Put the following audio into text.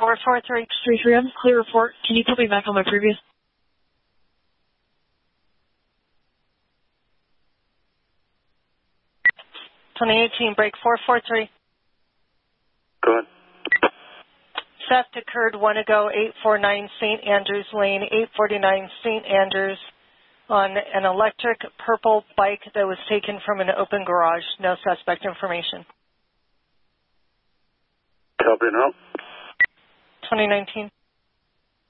443. Clear report. Can you put me back on my previous? 2018, break 443. Go ahead. Theft occurred 1 ago, 849 St. Andrews Lane, 849 St. Andrews, on an electric purple bike that was taken from an open garage. No suspect information. Copy now. 2019.